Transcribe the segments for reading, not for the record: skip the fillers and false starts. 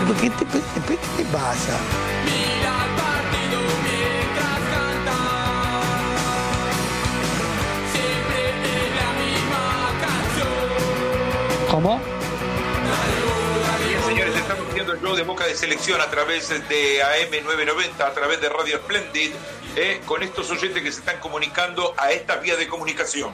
¿Qué te pasa? Mira el partido mientras canta. Siempre es la misma canción. ¿Cómo? Bien, señores, estamos viendo el show de Boca de Selección a través de AM990, a través de Radio Splendid, con estos oyentes que se están comunicando a estas vías de comunicación.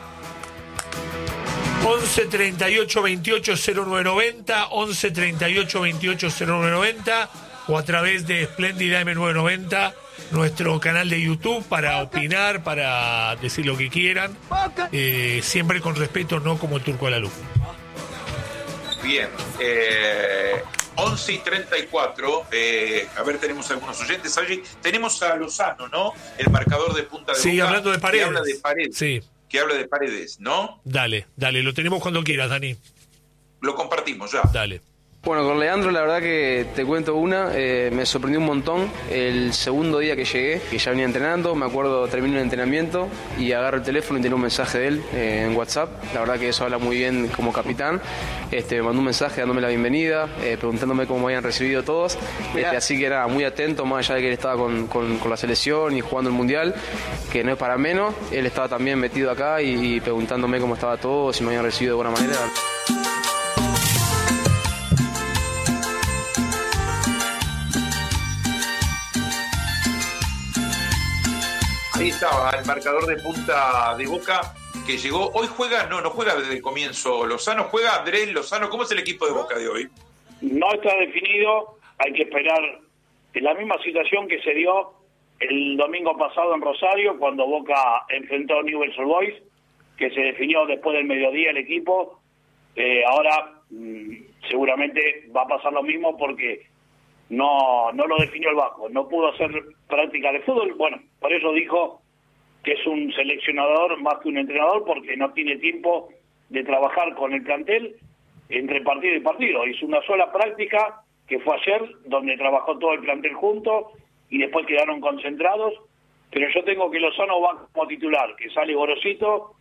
11 38 28 0990, 11 38 28 0990 o a través de Splendid AM990, nuestro canal de YouTube, para opinar, para decir lo que quieran, siempre con respeto, no como el turco a la luz. Bien, 11 y 34, a ver, tenemos algunos oyentes allí. Tenemos a Lozano, ¿no? El marcador de punta de Sí, Boca, hablando de Paredes. Que habla de Paredes. Sí. Que habla de Paredes, ¿no? Dale, lo tenemos cuando quieras, Dani. Lo compartimos ya. Dale. Bueno, con Leandro la verdad que te cuento me sorprendió un montón el segundo día que llegué, que ya venía entrenando, me acuerdo, termino el entrenamiento y agarro el teléfono y tengo un mensaje de él en WhatsApp. La verdad que eso habla muy bien como capitán. Me mandó un mensaje dándome la bienvenida, preguntándome cómo me habían recibido todos, así que era muy atento, más allá de que él estaba con la selección y jugando el Mundial, que no es para menos. Él estaba también metido acá y preguntándome cómo estaba todo, si me habían recibido de buena manera. Ahí estaba el marcador de punta de Boca que llegó. Hoy juega, no juega desde el comienzo Lozano, juega Andrés Lozano. ¿Cómo es el equipo de Boca de hoy? No está definido, hay que esperar. En la misma situación que se dio el domingo pasado en Rosario, cuando Boca enfrentó a Newell's Old Boys, que se definió después del mediodía el equipo. Ahora seguramente va a pasar lo mismo porque no lo definió el Vasco, no pudo hacer práctica de fútbol. Bueno, por eso dijo que es un seleccionador más que un entrenador, porque no tiene tiempo de trabajar con el plantel entre partido y partido. Hizo una sola práctica, que fue ayer, donde trabajó todo el plantel junto y después quedaron concentrados. Pero yo tengo que Lozano va como titular, que sale Gorosito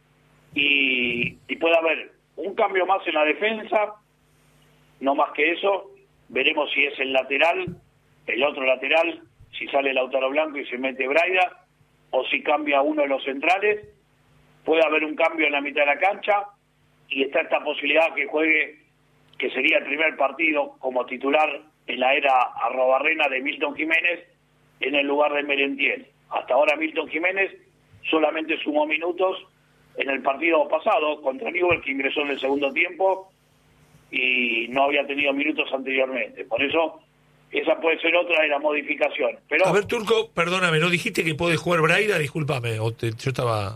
y puede haber un cambio más en la defensa, no más que eso. Veremos si es el otro lateral, si sale Lautaro Blanco y se mete Braida, o si cambia uno de los centrales. Puede haber un cambio en la mitad de la cancha, y está esta posibilidad que juegue, que sería el primer partido como titular en la era Arrobarrena, de Milton Jiménez en el lugar de Merentiel. Hasta ahora Milton Jiménez solamente sumó minutos en el partido pasado contra Newell's, que ingresó en el segundo tiempo, y no había tenido minutos anteriormente. Por eso esa puede ser otra de las modificaciones. Pero a ver, Turco, perdóname, ¿no dijiste que puede jugar Braida? Discúlpame, yo estaba...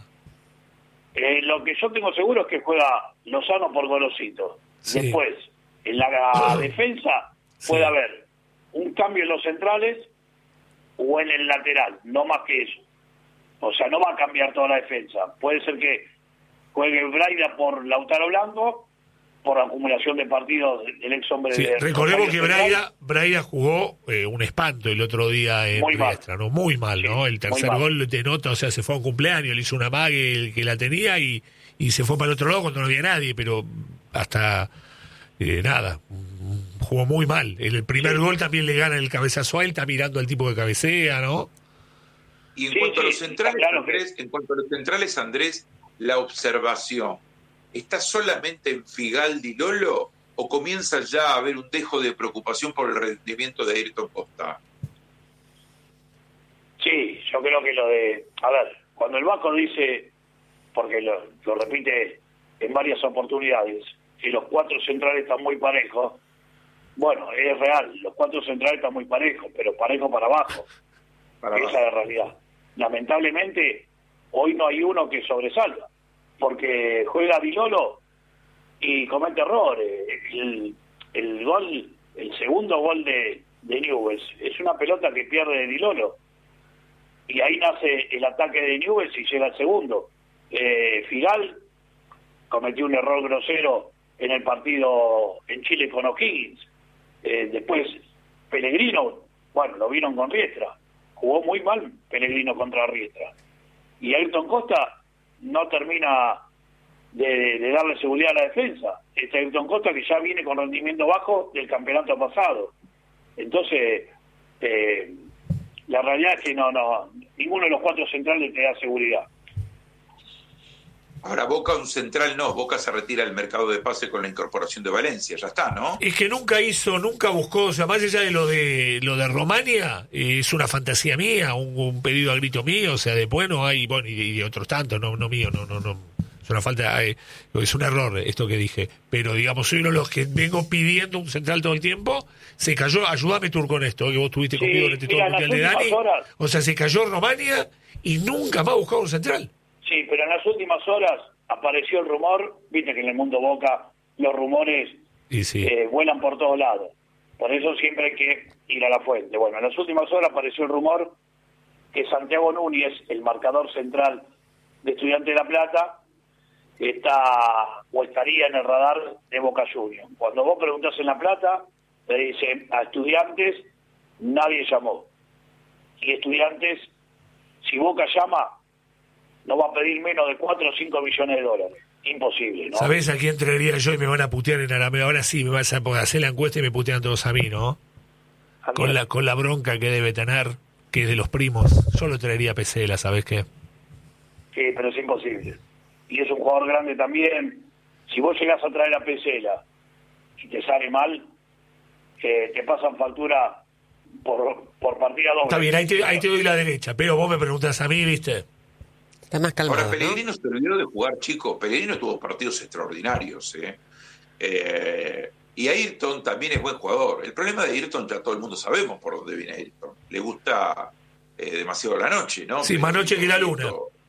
lo que yo tengo seguro es que juega Lozano por Gorosito. Sí. Después, en la defensa puede haber un cambio en los centrales o en el lateral, no más que eso. O sea, no va a cambiar toda la defensa. Puede ser que juegue Braida por Lautaro Blanco, por la acumulación de partidos del ex hombre de... Recordemos que Braida jugó un espanto el otro día en Riestra, ¿no? Muy mal, sí, ¿no? El tercer gol te nota, o sea, se fue a un cumpleaños, le hizo una mague el que la tenía y se fue para el otro lado cuando no había nadie, pero hasta nada, jugó muy mal. En el primer gol también le gana el cabezazo a él, está mirando al tipo que cabecea, ¿no? Y en cuanto a los centrales, Andrés, Andrés, la observación, ¿está solamente en Figaldi Lolo o comienza ya a haber un dejo de preocupación por el rendimiento de Ayrton Costa? Sí, yo creo que lo de... A ver, cuando el Vasco dice, porque lo repite en varias oportunidades, que los cuatro centrales están muy parejos, bueno, es real, los cuatro centrales están muy parejos, pero parejo para abajo. Esa es la realidad. Lamentablemente, hoy no hay uno que sobresalga, porque juega Di Lolo y comete errores. El segundo gol de Newell's es una pelota que pierde Di Lolo, y ahí nace el ataque de Newell's y llega el segundo. Figal cometió un error grosero en el partido en Chile con O'Higgins. Después Pellegrino, bueno, lo vieron con Riestra, jugó muy mal Pellegrino contra Riestra, y Ayrton Costa no termina de darle seguridad a la defensa. Ayrton Costa, que ya viene con rendimiento bajo del campeonato pasado, Entonces, la realidad es que no, ninguno de los 4 centrales te da seguridad. Ahora Boca un central no, Boca se retira del mercado de pase con la incorporación de Valencia, ya está, ¿no? Es que nunca buscó, o sea, más allá de lo de Romania, es una fantasía mía, un pedido a grito mío, o sea, después no hay, bueno, y de otros tantos, no mío, no, es una falta, es un error esto que dije, pero digamos, soy uno de los que vengo pidiendo un central todo el tiempo, se cayó, ayúdame tú con esto, que vos estuviste conmigo durante todo el mundial de Dani, o sea, se cayó Romania y nunca más buscó un central. Sí, pero en las últimas horas apareció el rumor, viste que en el mundo Boca los rumores vuelan por todos lados, por eso siempre hay que ir a la fuente. Bueno, en las últimas horas apareció el rumor que Santiago Núñez, el marcador central de Estudiantes de La Plata, estaría en el radar de Boca Juniors. Cuando vos preguntás en La Plata, te dicen a Estudiantes nadie llamó, y Estudiantes, si Boca llama, no va a pedir menos de 4 o 5 millones de dólares. Imposible, ¿no? ¿Sabés a quién traería yo y me van a putear en arameo? Ahora sí, me vas a hacer la encuesta y me putean todos a mí, ¿no? Con la bronca que debe tener, que es de los primos. Yo lo traería a Pesela, ¿sabés qué? Sí, pero es imposible. Y es un jugador grande también. Si vos llegás a traer a Pesela y te sale mal, te pasan factura por partida doble. Está bien, ahí te doy la derecha, pero vos me preguntás a mí, ¿viste? Está más calmado. Ahora, Pellegrino, ¿no? se olvidó de jugar, chicos. Pellegrino tuvo partidos extraordinarios, y Ayrton también es buen jugador. El problema de Ayrton, ya todo el mundo sabemos por dónde viene Ayrton. Le gusta demasiado la noche, ¿no? Sí, más noche que la luna.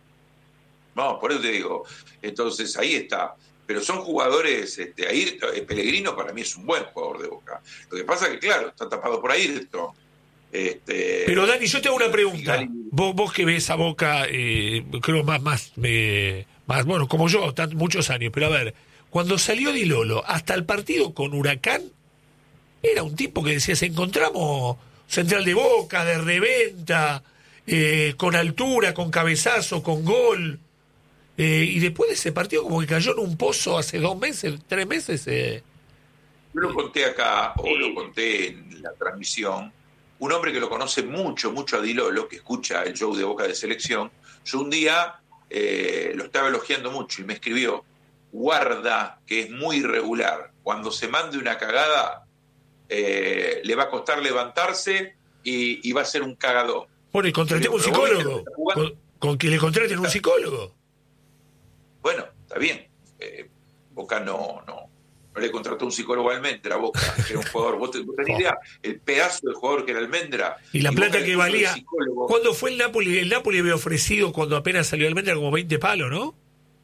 No, por eso te digo. Entonces, ahí está. Pero son jugadores, Ayrton, Pellegrino para mí es un buen jugador de Boca. Lo que pasa es que, claro, está tapado por Ayrton. Pero Dani, yo te hago una pregunta. Vos que ves a Boca, creo más bueno, como yo, muchos años, pero a ver, cuando salió Di Lolo hasta el partido con Huracán, era un tipo que decías, encontramos central de Boca, de reventa, con altura, con cabezazo, con gol, y después de ese partido como que cayó en un pozo hace 2 meses, 3 meses. Yo lo conté acá, o lo conté en la transmisión. Un hombre que lo conoce mucho a Di Lolo, que escucha el show de Boca de Selección, yo un día lo estaba elogiando mucho y me escribió: guarda que es muy irregular, cuando se mande una cagada le va a costar levantarse y va a ser un cagador. Bueno, y contratemos un psicólogo, con que le contraten un psicólogo. Bueno, está bien, Boca no le contrató un psicólogo a Almendra, Boca, que era un jugador. ¿Vos tenés idea? El pedazo de jugador que era Almendra. Y la plata que valía. ¿Cuándo fue el Napoli? El Napoli había ofrecido, cuando apenas salió Almendra, como 20 palos, ¿no?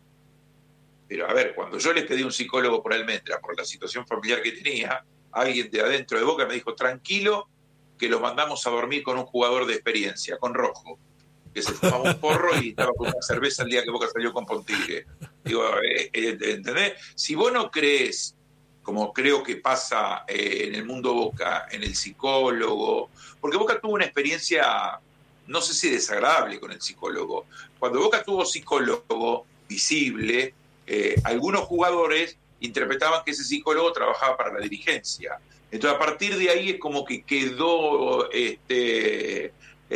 Pero a ver, cuando yo les pedí un psicólogo por Almendra, por la situación familiar que tenía, alguien de adentro de Boca me dijo: tranquilo, que lo mandamos a dormir con un jugador de experiencia, con Rojo, que se fumaba un porro y estaba con una cerveza el día que Boca salió con Pontigre. Digo, ¿entendés? Si vos no crees, como creo que pasa en el mundo Boca, en el psicólogo, porque Boca tuvo una experiencia, no sé si desagradable con el psicólogo. Cuando Boca tuvo psicólogo visible, algunos jugadores interpretaban que ese psicólogo trabajaba para la dirigencia. Entonces, a partir de ahí es como que quedó el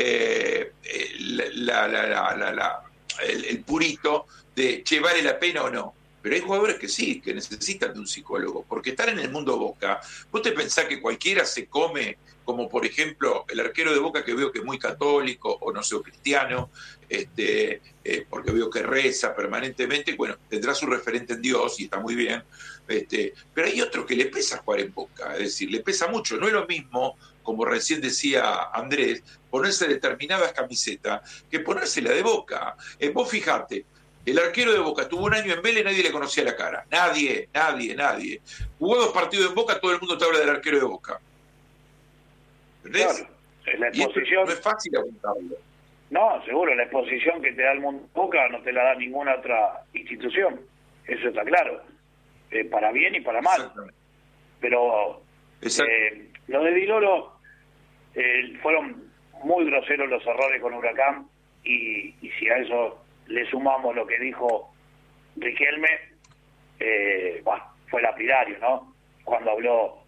purito de che, ¿vale la pena o no? Pero hay jugadores que sí, que necesitan de un psicólogo, porque estar en el mundo Boca, vos te pensás que cualquiera se come, como por ejemplo el arquero de Boca, que veo que es muy católico, o no sé, o cristiano, porque veo que reza permanentemente, bueno, tendrá su referente en Dios y está muy bien, pero hay otro que le pesa jugar en Boca, es decir, le pesa mucho. No es lo mismo, como recién decía Andrés, ponerse determinadas camisetas que ponérsela de Boca. Vos fijate, el arquero de Boca tuvo un año en Vélez, nadie le conocía la cara. Nadie. Jugó 2 partidos en Boca, todo el mundo te habla del arquero de Boca. ¿Entendés? Claro, la exposición... no es fácil apuntarlo. No, seguro, la exposición que te da el mundo Boca no te la da ninguna otra institución. Eso está claro. Para bien y para mal. Pero lo de Di Lolo, fueron muy groseros los errores con Huracán, y si a eso le sumamos lo que dijo Riquelme, fue lapidario, ¿no? Cuando habló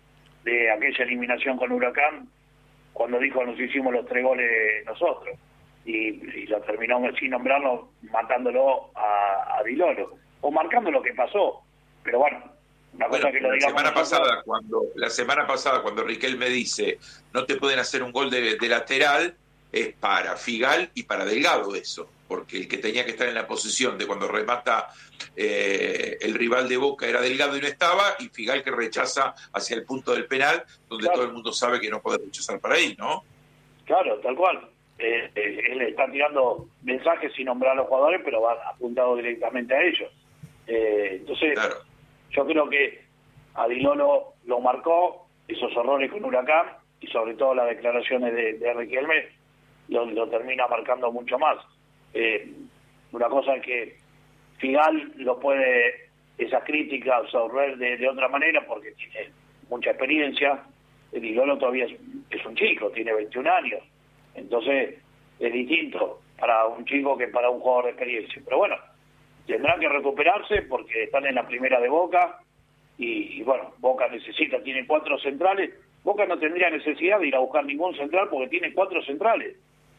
de aquella eliminación con Huracán, cuando dijo nos hicimos los 3 goles nosotros, y lo terminó sin nombrarlo, matándolo a Di Lolo, o marcando lo que pasó. Pero bueno, una cosa que lo digamos. La semana pasada, cuando Riquelme dice no te pueden hacer un gol de lateral, es para Figal y para Delgado eso, porque el que tenía que estar en la posición de cuando remata el rival de Boca era Delgado y no estaba, y Figal que rechaza hacia el punto del penal, donde todo el mundo sabe que no puede rechazar para ahí, ¿no? Claro, tal cual. Él está tirando mensajes sin nombrar a los jugadores, pero va apuntado directamente a ellos. Entonces, claro, yo creo que a Di Lolo lo marcó, esos errores con Huracán, y sobre todo las declaraciones de Riquelme, lo termina marcando mucho más. Una cosa es que Figal lo puede, esas críticas, absorber de otra manera porque tiene mucha experiencia. Di Lolo todavía es un chico, tiene 21 años, entonces es distinto para un chico que para un jugador de experiencia. Pero bueno, tendrán que recuperarse porque están en la primera de Boca y bueno, Boca tiene 4 centrales. Boca no tendría necesidad de ir a buscar ningún central porque tiene 4 centrales.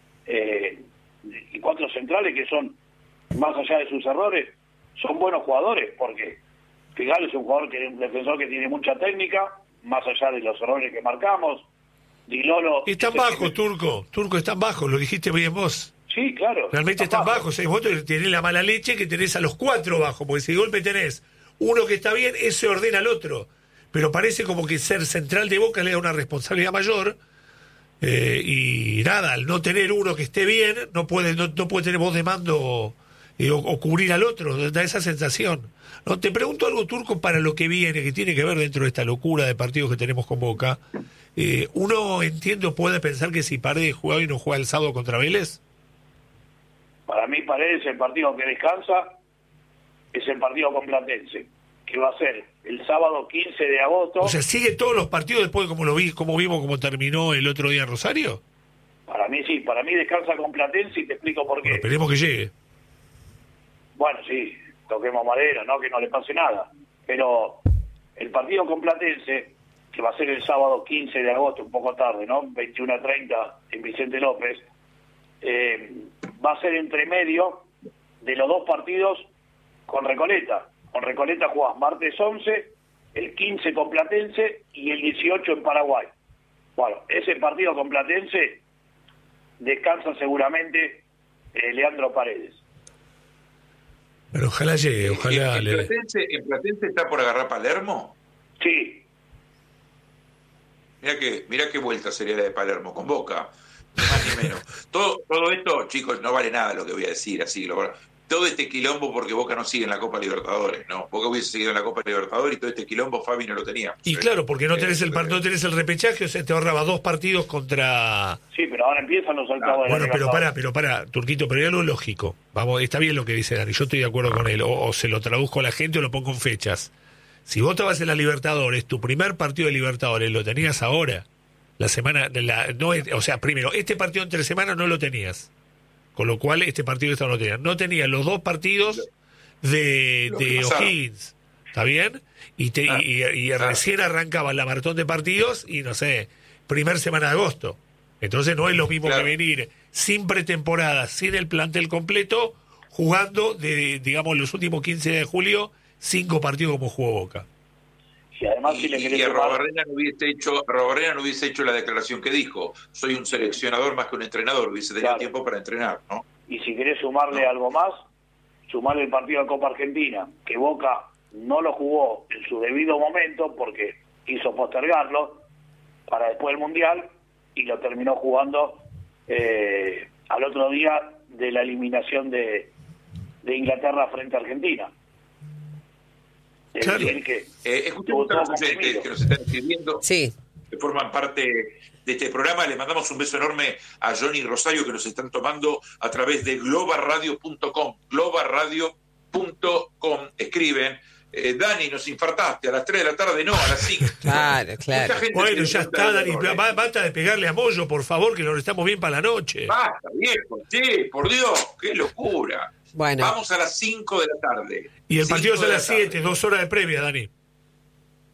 Y 4 centrales que son, más allá de sus errores, son buenos jugadores, porque Figal es un defensor que tiene mucha técnica, más allá de los errores que marcamos. Di Lolo... Están bajos, Turco, están bajos, lo dijiste bien vos. Sí, claro. Realmente están bajos. Vos tenés la mala leche que tenés a los 4 bajos, porque si de golpe tenés uno que está bien, ese ordena al otro. Pero parece como que ser central de Boca le da una responsabilidad mayor. Y nada, al no tener uno que esté bien, no puede tener voz de mando o cubrir al otro, da esa sensación. No, te pregunto algo, Turco, para lo que viene, que tiene que ver dentro de esta locura de partidos que tenemos con Boca. Uno, entiendo, puede pensar que si Paredes juega y no juega el sábado contra Vélez. Para mí Paredes, el partido que descansa es el partido con Platense, que va a ser el sábado 15 de agosto. O sea, ¿sigue todos los partidos después como vimos cómo terminó el otro día en Rosario? Para mí sí, para mí descansa con Platense y te explico por qué. Bueno, esperemos que llegue. Bueno, sí, toquemos madera, ¿no? Que no le pase nada. Pero el partido con Platense, que va a ser el sábado 15 de agosto, un poco tarde, ¿no? 21:30 en Vicente López, va a ser entre medio de los 2 partidos con Recoleta. Con Recoleta jugás martes 11, el 15 con Platense y el 18 en Paraguay. Bueno, ese partido con Platense descansa seguramente Leandro Paredes. Pero ojalá llegue, ojalá. ¿En Platense está por agarrar Palermo? Sí. Mirá qué vuelta sería la de Palermo con Boca, ni más ni menos. Todo esto, chicos, no vale nada lo que voy a decir, así todo este quilombo porque Boca no sigue en la Copa Libertadores, ¿no? Boca hubiese seguido en la Copa Libertadores y todo este quilombo Fabi no lo tenía. Y claro, porque no tenés el repechaje, o sea, te ahorraba 2 partidos contra... Sí, pero ahora empiezan los octavos de la Libertadores. Pero para, Turquito, pero hay algo lógico. Vamos, está bien lo que dice Dani, yo estoy de acuerdo con él, o se lo traduzco a la gente o lo pongo en fechas. Si vos te vas en la Libertadores, tu primer partido de Libertadores lo tenías ahora, la semana, o sea, primero, este partido entre semanas no lo tenías. Con lo cual, este partido no lo tenía. No tenía los 2 partidos de O'Higgins. ¿Está bien? Y recién arrancaba la maratón de partidos y, no sé, primer semana de agosto. Entonces no es lo mismo que venir sin pretemporada, sin el plantel completo, jugando digamos, los últimos 15 de julio, 5 partidos como jugó Boca. Y además Arrobarrena no hubiese hecho la declaración que dijo: soy un seleccionador más que un entrenador, hubiese tenido tiempo para entrenar, ¿no? Y si querés sumarle algo más, sumarle el partido de Copa Argentina, que Boca no lo jugó en su debido momento porque quiso postergarlo para después del Mundial y lo terminó jugando al otro día de la eliminación de Inglaterra frente a Argentina. Claro. Escuchemos a los oyentes que nos están escribiendo, que forman parte de este programa. Le mandamos un beso enorme a Johnny Rosario, que nos están tomando a través de globarradio.com. globarradio.com. Escriben: Dani, nos infartaste a las 3 de la tarde, no, a las 5. Claro. Bueno, ya está, Dani, basta de pegarle a Moyo, por favor, que lo estamos bien para la noche. Basta, viejo, sí, por Dios, qué locura. Bueno. Vamos a las 5 de la tarde. Y el partido es a las 7, 2 horas de previa, Dani.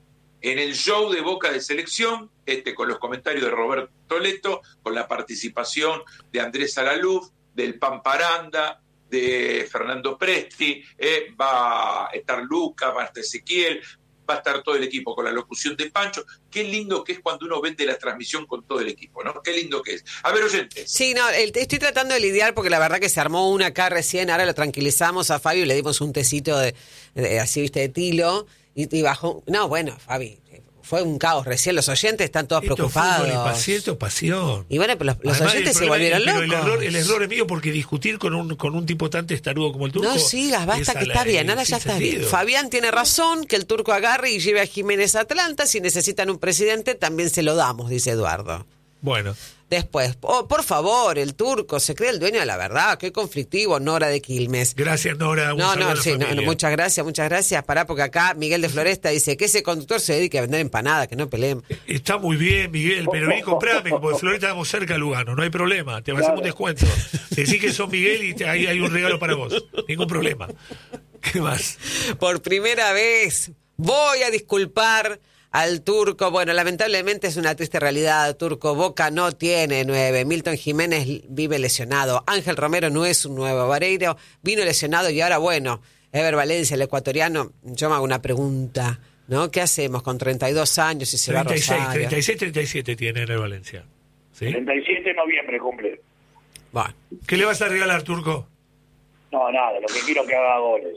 en el show de Boca de Selección, con los comentarios de Roberto Leto, con la participación de Andrés Alaluf, del Pamparanda, de Fernando Presti, va a estar Lucas, va a estar Ezequiel, va a estar todo el equipo con la locución de Pancho. Qué lindo que es cuando uno vende la transmisión con todo el equipo, ¿no? Qué lindo que es. A ver, oyentes. Sí, no, estoy tratando de lidiar porque la verdad que se armó una acá recién, ahora lo tranquilizamos a Fabio y le dimos un tecito de así, viste, de tilo y bajó. No, bueno, Fabi, fue un caos recién, los oyentes están todos preocupados. Esto pasión. Y bueno, pero los Además, oyentes se volvieron locos. El error es mío porque discutir con un tipo tan testarudo como el Turco. No sigas, basta, que está bien, ahora ya está bien. Fabián tiene razón, que el Turco agarre y lleve a Jiménez a Atlanta. Si necesitan un presidente, también se lo damos, dice Eduardo. Bueno. Después, por favor, el Turco se cree el dueño de la verdad. Qué conflictivo, Nora de Quilmes. Gracias, Nora. Muchas gracias. Pará, porque acá Miguel de Floresta dice que ese conductor se dedique a vender empanadas, que no peleen. Está muy bien, Miguel, pero vení, comprame, porque Floresta estamos cerca de Lugano, no hay problema. Te hacemos un descuento. Decís que sos Miguel y ahí hay un regalo para vos. Ningún problema. ¿Qué más? Por primera vez voy a disculpar al Turco. Bueno, lamentablemente es una triste realidad, Turco. Boca no tiene 9. Milton Jiménez vive lesionado. Ángel Romero no es un nuevo. Vareiro vino lesionado y ahora, bueno, Ever Valencia, el ecuatoriano. Yo me hago una pregunta, ¿no? ¿Qué hacemos con 32 años y se 36, va a Rosario? 37 tiene Ever Valencia. ¿Sí? 37 de noviembre cumple. Bueno. ¿Qué le vas a regalar, Turco? No, nada, lo que quiero es que haga goles.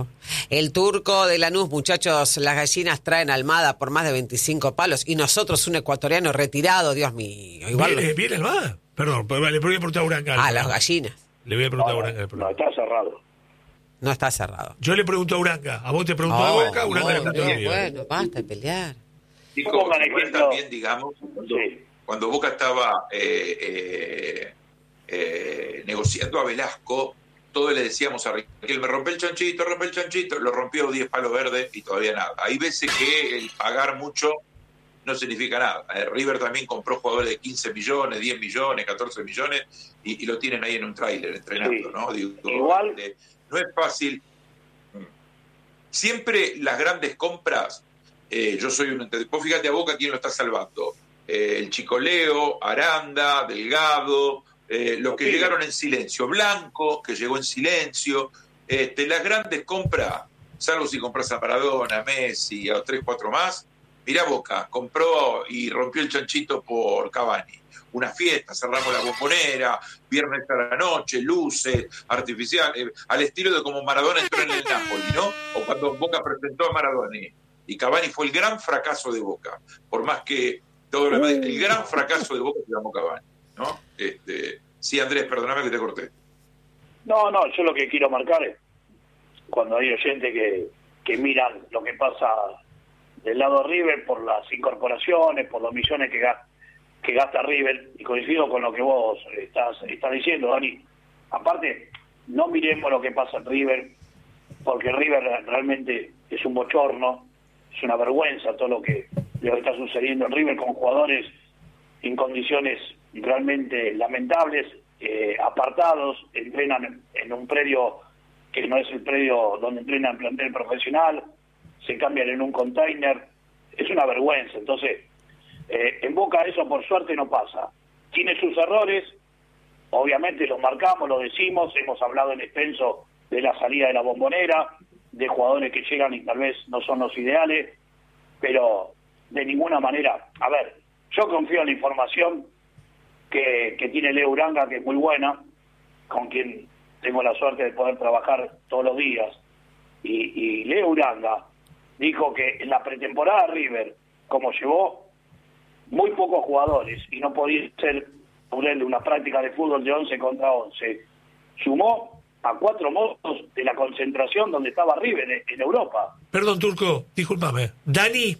El Turco de Lanús, muchachos, las gallinas traen Almada por más de 25 palos y nosotros un ecuatoriano retirado, Dios mío. Igual ¿Viene Almada? Perdón, le voy a preguntar a Uranga. Las gallinas. Le voy a preguntar a Uranga. No, está cerrado. No está cerrado. Yo le pregunto a Uranga. ¿A vos te pregunto a Uranga? Uranga le pregunto a mí. Bueno, basta de pelear. Dijo, también, digamos, cuando Boca estaba negociando a Velasco, todos le decíamos a Riquelme, rompe el chanchito, lo rompió 10 palos verdes y todavía nada. Hay veces que el pagar mucho no significa nada. River también compró jugadores de 15 millones, 10 millones, 14 millones y lo tienen ahí en un tráiler entrenando, ¿no? Digo, igual no es fácil. Siempre las grandes compras, yo soy vos fíjate a Boca quién lo está salvando. El Chico Leo, Aranda, Delgado, los que llegaron en silencio, Blanco, que llegó en silencio, las grandes compras, salvo si compras a Maradona, a Messi, a 3, 4 más, mirá Boca, compró y rompió el chanchito por Cavani. Una fiesta, cerramos la Bombonera, viernes a la noche, luces, artificiales, al estilo de como Maradona entró en el Napoli, ¿no? O cuando Boca presentó a Maradona. Y Cavani fue el gran fracaso de Boca, por más que todo lo demás, el gran fracaso de Boca se llamó Cavani, ¿no? Sí, Andrés, perdóname que te corté. No, yo lo que quiero marcar es cuando hay oyentes que miran lo que pasa del lado de River por las incorporaciones, por los millones que gasta River, y coincido con lo que vos estás diciendo, Dani. Aparte, no miremos lo que pasa en River, porque River realmente es un bochorno, es una vergüenza todo lo que está sucediendo en River con jugadores en condiciones realmente lamentables, apartados, entrenan en un predio que no es el predio donde entrenan en plantel profesional, se cambian en un container, es una vergüenza. Entonces, en Boca eso por suerte no pasa. Tiene sus errores, obviamente los marcamos, lo decimos, hemos hablado en extenso de la salida de la Bombonera, de jugadores que llegan y tal vez no son los ideales, pero de ninguna manera, a ver, yo confío en la información que tiene Leo Uranga, que es muy buena, con quien tengo la suerte de poder trabajar todos los días, y Leo Uranga dijo que en la pretemporada River, como llevó muy pocos jugadores y no podía ser una práctica de fútbol de 11 contra 11, sumó a 4 modos de la concentración donde estaba River en Europa. Perdón, Turco, discúlpame. Dani,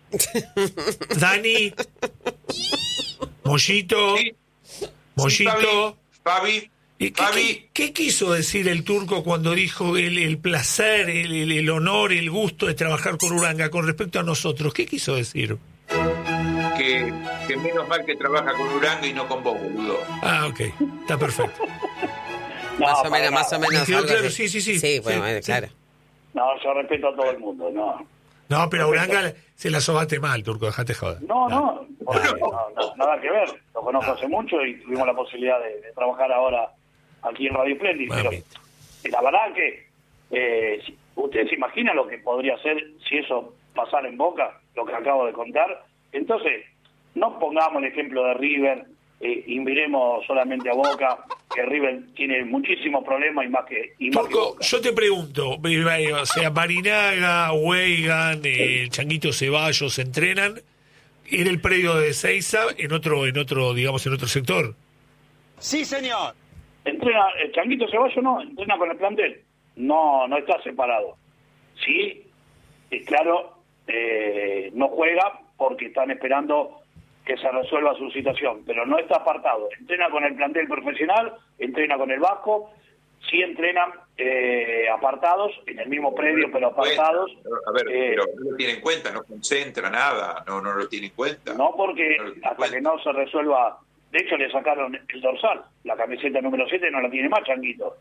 Mollito, Sí. Mollito. Fabi. ¿Qué quiso decir el Turco cuando dijo el placer, el honor, el gusto de trabajar con Uranga con respecto a nosotros? ¿Qué quiso decir? Que menos mal que trabaja con Uranga y no con vos, boludo. Ah, ok, está perfecto. No, más o menos. ¿Me quedó algo claro? así. Sí. Sí, bueno, claro. No, yo respeto a todo el mundo, no. No, pero a Uranga se la sobaste mal, Turco, dejate joder. No, nada que ver. Lo conozco hace mucho y tuvimos la posibilidad de trabajar ahora aquí en Radio Splendid. Pero la verdad que ustedes se imaginan lo que podría ser si eso pasara en Boca, lo que acabo de contar. Entonces, no pongamos el ejemplo de River y miremos solamente a Boca, que River tiene muchísimos problemas y más que Turco, Boca. yo te pregunto, o sea, Barinaga, Weigan, el Changuito Ceballos entrenan en el predio de Ezeiza, en otro, digamos, en otro sector. Sí, señor. Entrena, el Changuito Ceballos no, entrena con el plantel, no está separado. Sí, es claro, no juega porque están esperando que se resuelva su situación, pero no está apartado. Entrena con el plantel profesional, entrena con el Vasco, sí entrenan apartados, en el mismo predio, pero apartados. A ver, pero no lo tiene en cuenta, no concentra nada, no lo tiene en cuenta. No, porque hasta que no se resuelva. De hecho, le sacaron el dorsal, la camiseta número 7 no la tiene más, Changuito.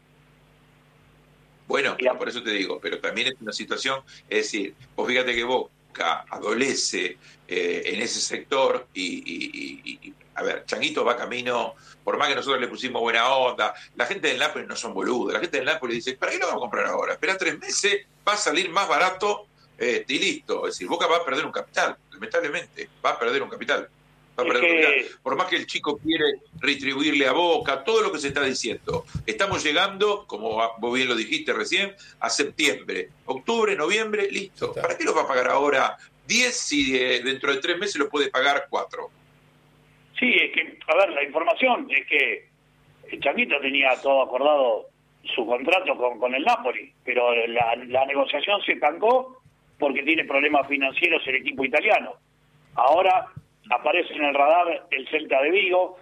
Bueno, por eso te digo, pero también es una situación, es decir, vos fíjate que Boca adolece en ese sector y a ver, Changuito va camino, por más que nosotros le pusimos buena onda, la gente del Nápoles no son boludos, la gente del Nápoles dice, ¿para qué lo vamos a comprar ahora? Espera 3 meses, va a salir más barato y listo. Es decir, Boca va a perder un capital, lamentablemente, va a perder un capital. Por más que el chico quiere retribuirle a Boca, todo lo que se está diciendo. Estamos llegando, como vos bien lo dijiste recién, a septiembre, octubre, noviembre, listo. ¿Para qué lo va a pagar ahora 10 si dentro de 3 meses lo puede pagar 4? Sí, es que, a ver, la información es que el Changuito tenía todo acordado su contrato con el Napoli, pero la negociación se estancó porque tiene problemas financieros el equipo italiano. Ahora aparece en el radar el Celta de Vigo,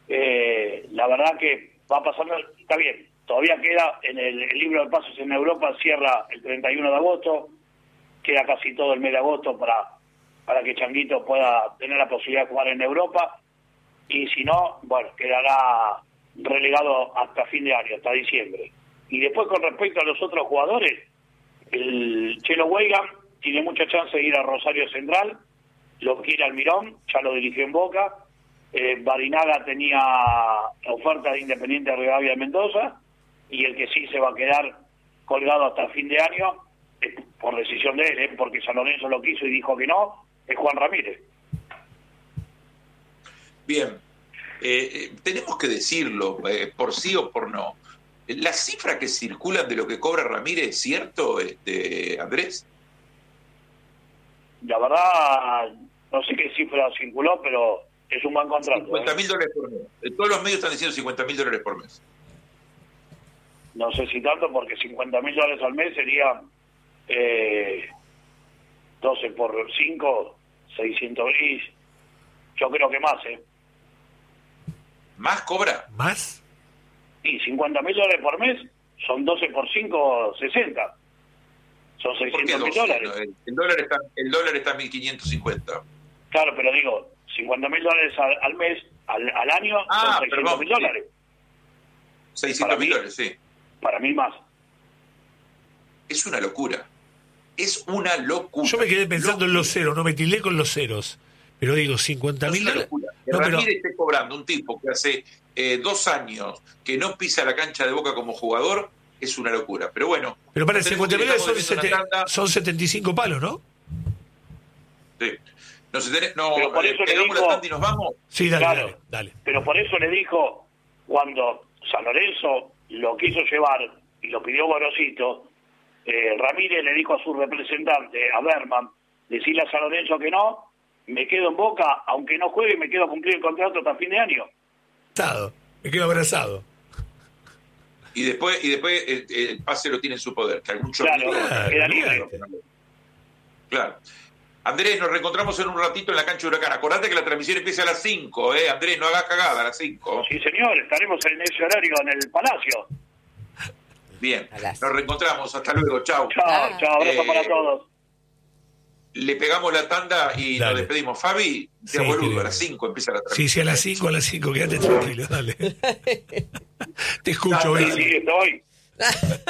la verdad que va pasando, está bien, todavía queda en el libro de pasos en Europa, cierra el 31 de agosto, queda casi todo el mes de agosto para que Changuito pueda tener la posibilidad de jugar en Europa, y si no, bueno, quedará relegado hasta fin de año, hasta diciembre. Y después con respecto a los otros jugadores, el Chelo Weigan tiene mucha chance de ir a Rosario Central, lo quiere Almirón, ya lo dirigió en Boca. Barinaga tenía oferta de Independiente de Rivadavia de Mendoza, y el que sí se va a quedar colgado hasta el fin de año, por decisión de él, porque San Lorenzo lo quiso y dijo que no, es Juan Ramírez. Bien, tenemos que decirlo, por sí o por no. ¿La cifra que circulan de lo que cobra Ramírez es cierto, Andrés? La verdad, no sé qué cifra circuló, pero es un buen contrato. $50.000 por mes. Todos los medios están diciendo $50.000 por mes. No sé si tanto, porque $50.000 al mes serían 12 por 5, 600.000. Yo creo que más, ¿Más cobra? ¿Más? Y $50.000 por mes son 12 por 5, 60. Son $600.000. El dólar está a 1.550. Claro, pero digo, $50.000 al mes, al año, son $600.000. Sí. $600.000, sí. Para mí más. Es una locura. Es una locura. Yo me quedé pensando en los ceros, no me tildé con los ceros. Pero digo, $50.000. Que Ramírez esté cobrando un tipo que hace 2 años que no pisa la cancha de Boca como jugador, es una locura. Pero bueno. Pero para $50.000 son 75 palos, ¿no? Sí. Pero por eso le dijo, la tanda y nos vamos. Sí, dale. Pero por eso le dijo, cuando San Lorenzo lo quiso llevar y lo pidió Gorosito, Ramírez le dijo a su representante, a Berman, decirle a San Lorenzo que no, me quedo en Boca, aunque no juegue, me quedo a cumplir el contrato hasta fin de año. Me quedo abrazado. Y después el pase lo tiene en su poder, que algún queda libre. Claro. Andrés, nos reencontramos en un ratito en la cancha de Huracán. Acordate que la transmisión empieza a las 5, Andrés, no hagas cagada, a las 5. Sí, señor, estaremos en ese horario en el Palacio. Bien, nos reencontramos, hasta luego, chau. Chao, abrazo para todos. Le pegamos la tanda y nos despedimos. Fabi, sea boludo, a las 5 empieza la transmisión. Sí, a las 5, quédate tranquilo, dale. Te escucho, Sí, estoy.